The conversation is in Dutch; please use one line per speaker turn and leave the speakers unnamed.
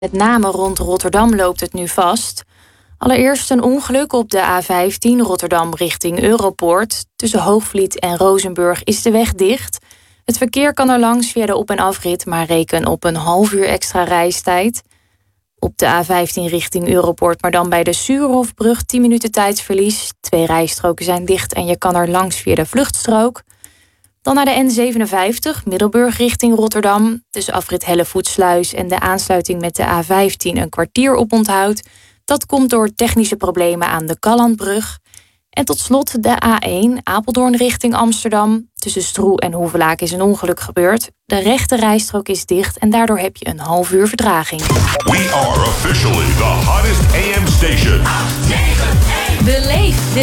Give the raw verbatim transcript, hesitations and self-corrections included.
Met name rond Rotterdam loopt het nu vast. Allereerst een ongeluk op de A vijftien Rotterdam richting Europoort. Tussen Hoogvliet en Rozenburg is de weg dicht. Het verkeer kan er langs via de op- en afrit, maar reken op een half uur extra reistijd. Op de A vijftien richting Europoort, maar dan bij de Suurhofbrug tien minuten tijdsverlies. Twee rijstroken zijn dicht en je kan er langs via de vluchtstrook. Dan naar de N zevenenvijftig, Middelburg richting Rotterdam. Tussen afrit Hellevoetsluis en de aansluiting met de A vijftien een kwartier oponthoud. Dat komt door technische problemen aan de Kallandbrug. En tot slot de A één, Apeldoorn richting Amsterdam. Tussen Stroe en Hoevelaak is een ongeluk gebeurd. De rechte rijstrook is dicht en daardoor heb je een half uur vertraging.
We are officially the hottest A M station.
Beleef de